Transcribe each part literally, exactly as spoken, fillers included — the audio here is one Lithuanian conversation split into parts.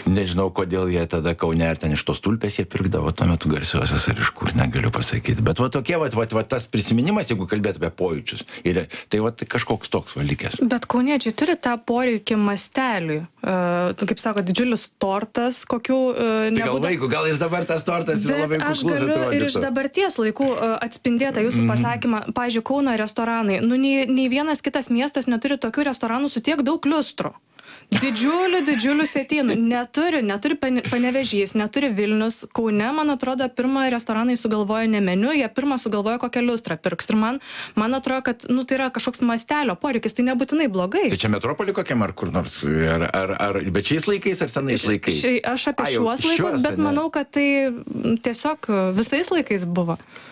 Nežinau, kodėl jie tada Kaune ar ten iš tos tulpės jie pirkdavo tuo metu garsiosios ar iš kur, negaliu pasakyti. Bet va tokie, va, va, va tas prisiminimas, jeigu kalbėtų apie pojūčius, ir, tai va tai kažkoks toks valikės. Bet kauniečiai turi tą poreikį masteliui. Uh, kaip sako, didžiulis tortas, kokių... Uh, tai gal vaikų, gal jis dabar tas tortas yra labai kuklus atrodytų. Bet aš galiu ir iš dabarties laikų uh, atspindėtą jūsų mm. pasakymą. Pavyzdžiui, Kauno restoranai. Nu, nei, nei vienas kitas miestas neturi tokių restoranų su tiek daug liustrų. Didžiulių, didžiulių sėtynų. Neturi, neturi Panevėžys, neturi Vilnius. Kaune, man atrodo, pirmą restoranai sugalvojo ne meniu, jie pirmą sugalvojo kokią liustrą pirks. Ir man, man atrodo, kad nu, tai yra kažkoks mastelio poreikis, tai nebūtinai blogai. Tai čia metropolį kokiam ar kur nors, ar, ar, ar bet šiais laikais ar senais laikais? Ši, aš apie A, šiuos laikus, šiuos, bet ne? Manau, kad tai tiesiog visais laikais buvo.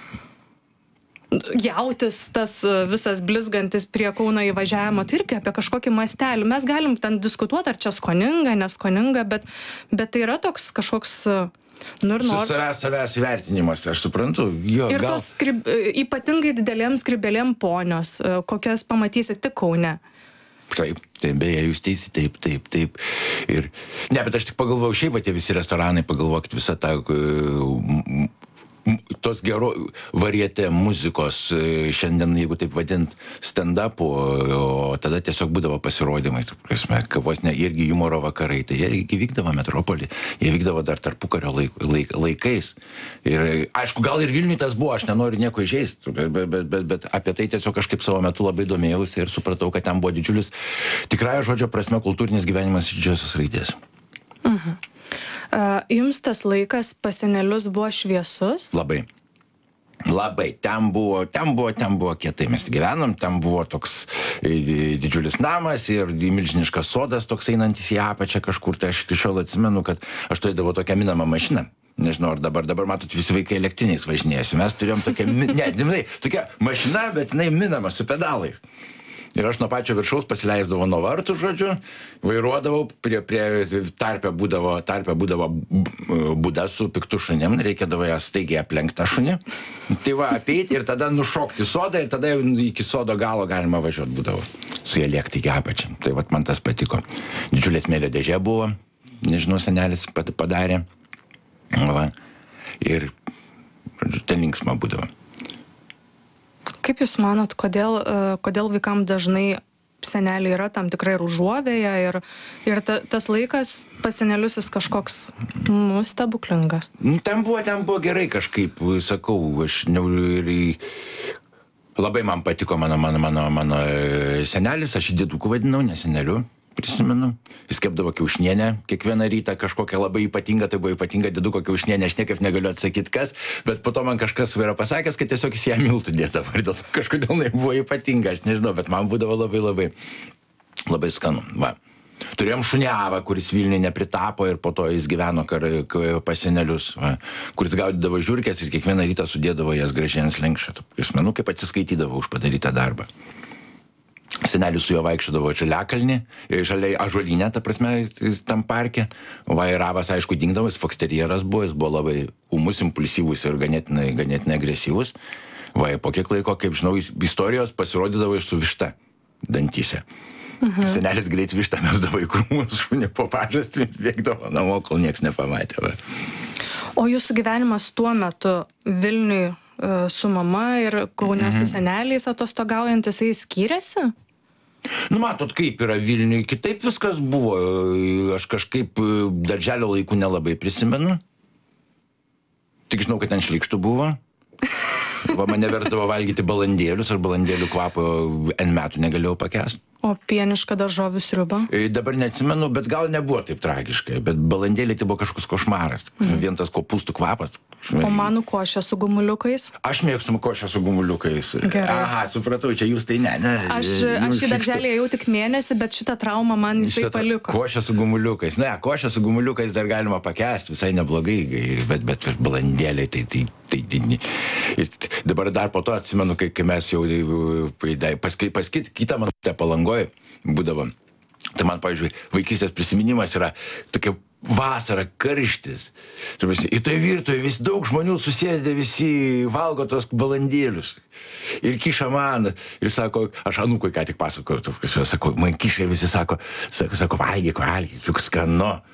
Jautis, tas visas blizgantis prie Kauno įvažiavimo, tai irgi apie kažkokį mastelį. Mes galim ten diskutuoti, ar čia skoninga, neskoninga, bet, bet tai yra toks kažkoks... Nu, ir nor... Su savęs, savęs įvertinimas, aš suprantu. Jo, ir gal... tos skrib... ypatingai didelėm skribelėm ponios, kokias pamatysit tik Kaune. Taip, taip, beje, jūs teisi, taip, taip, taip. Ir... Ne, bet aš tik pagalvojau, šiaip, va, tie visi restoranai, pagalvokit visą tą... Uh, tos gero varietė muzikos šiandien, jeigu taip vadint, stand-upu, o tada tiesiog būdavo pasirodymai, prasme, kavos ne, irgi humoro vakarai, tai jie vykdavo metropolį, jie vykdavo dar tarpukario laik, laik, laikais. Ir aišku, gal ir Vilniui tas buvo, aš nenoriu nieko įžeisti, bet, bet, bet, bet apie tai tiesiog kažkaip savo metu labai domėjausi ir supratau, kad ten buvo didžiulis, tikrąja žodžio prasme, kultūrinis gyvenimas didžiosios raidės. Mhm. Jums tas laikas pas senelius buvo šviesus? Labai. Labai. Ten buvo, ten buvo, ten buvo kietai. Mes gyvenom, ten buvo toks didžiulis namas ir milžiniškas sodas toks einantis į apačią kažkur. Tai aš iki šiol atsimenu, kad aš turėdavau tokią minamą mašiną. Nežinau, ar dabar, dabar matot, visi vaikai elektriniais važinėsiu. Mes turėjom tokią, ne, ne, tokia mašina, bet jinai minama su pedalais. Ir aš nuo pačio viršaus pasileisdavau nuo vartų, žodžiu, vairuodavau, prie, prie tarpę būdavo, tarpę būdavo būda su piktu šunim, reikėdavo ją staigiai aplenkti tą šunį. Tai va, apeiti ir tada nušokti sodą ir tada jau iki sodo galo galima važiuoti būdavo. Su jie lėkti iki apačią. Tai va, man tas patiko. Didžiulė smėlio dėžė buvo, nežinau, senelis padarė. Va. Ir, žodžiu, ten linksma būdavo. Kaip Jūs manot, kodėl, kodėl vaikams dažnai seneliai yra tam tikrai užuovėje ir, ir ta, tas laikas pas senelius jis kažkoks nu, stebuklingas? Ten buvo, ten buvo gerai kažkaip, sakau, aš ne, ir, labai man patiko mano, mano, mano, mano senelis, aš jį dėdukų vadinau, ne seneliu. Prisimenu, jis kepdavo kiaušnienę kiekvieną rytą, kažkokią labai ypatingą, tai buvo ypatinga dėduko kiaušnienė, aš niekaip negaliu atsakyti kas, bet po to man kažkas yra pasakęs, kad tiesiog jis ją miltų dėdavo ir dėl to kažkodėl jinai buvo ypatinga, aš nežinau, bet man būdavo labai labai, labai skanu. Va. Turėjom šuniavą, kuris Vilniui nepritapo ir po to jis gyveno kar, pas senelius, va, kuris gaudydavo žiurkės ir kiekvieną rytą sudėdavo jas gražiai ant slenksčio. Prisimenu, kaip atsiskaitydavo už padarytą darbą. Senelis su juo vaikščiodavo Žaliakalnį, žaliai Ąžuolyne, ta prasme, tam parke. Vairavas, aišku, dingdavo, jis foksterjeras buvo, jis buvo labai ūmus, impulsyvus ir ganėtinai, ganėtinai agresyvus. Va, po kiek laiko, kaip žinau, istorijos pasirodydavo iš su višta dantyse. Mhm. Senelis greit vištą mesdavo į krūmus, šunį po pažastį, bėgdavo namo, kol nieks nepamatė. Va. O jūsų gyvenimas tuo metu Vilniui su mama ir Kaune mhm. su seneliais atostogaujantis, jis skyrėsi? Nu, matot, kaip yra Vilniui, kitaip viskas buvo. Aš kažkaip darželio laikų nelabai prisimenu. Tik žinau, kad ten šlykštų buvo. Va, mane versdavo valgyti balandėlius, ar balandėlių kvapo N metų negalėjau pakęsti. O pienišką daržovių sriubą? Dabar neatsimenu, bet gal nebuvo taip tragiškai. Bet balandėliai tai buvo kažkoks košmaras. Mhm. Vien tas kopūstų kvapas. O manų košė su gumuliukais? Aš mėgstu košę su gumuliukais. Gerai. Aha, supratau, čia jūs tai ne. ne aš aš į darželį ėjau tik mėnesį, bet šitą traumą man jisai šitą paliko. Košę su gumuliukais. Ne, košę su gumuliukais dar galima pakęsti, visai neblogai, bet, bet balandėliai tai... tai, tai, tai, tai dabar dar po to atsimenu, kai, kai mes jau pas, pas kitą man Palangoje būdavom. Tai man, pavyzdžiui, vaikystės prisiminimas yra tokia vasara, karštis. Ir toje virtuvėje vis daug žmonių susėdė, visi valgo tos balandėlius. Ir kiša man, ir sako, aš anūkui ką tik pasakojau, sako, man kiša, visi sako, sako, sako valgyk, valgyk, juk skanu.